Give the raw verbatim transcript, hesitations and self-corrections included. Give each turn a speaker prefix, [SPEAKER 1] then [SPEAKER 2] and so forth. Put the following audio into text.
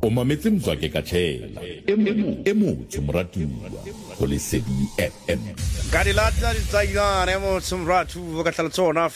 [SPEAKER 1] o mametse Mzwake Katshela e motho moratuwa go Lesedi F M
[SPEAKER 2] ka di lata di tsailane mo tsumratu ka tla tsona